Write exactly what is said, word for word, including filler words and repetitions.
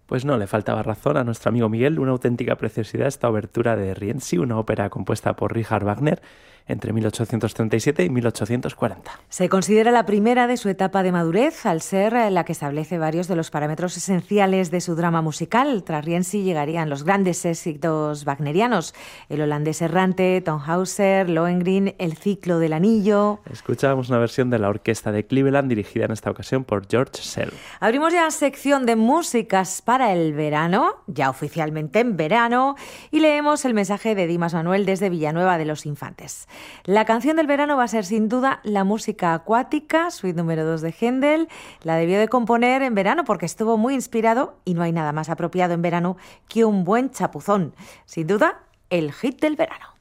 Pues no le faltaba razón a nuestro amigo Miguel, una auténtica preciosidad esta obertura de Rienzi, una ópera compuesta por Richard Wagner entre mil ochocientos treinta y siete y mil ochocientos cuarenta. Se considera la primera de su etapa de madurez, al ser la que establece varios de los parámetros esenciales de su drama musical. Tras Rienzi llegarían los grandes éxitos wagnerianos, el holandés errante, Tannhäuser, Lohengrin, el ciclo del anillo. Escuchábamos una versión de la orquesta de Cleveland dirigida en esta ocasión por George Szell. Abrimos ya sección de músicas para el verano, ya oficialmente en verano, y leemos el mensaje de Dimas Manuel desde Villanueva de los Infantes. La canción del verano va a ser sin duda la música acuática, suite número dos de Händel. La debió de componer en verano porque estuvo muy inspirado y no hay nada más apropiado en verano que un buen chapuzón. Sin duda, el hit del verano.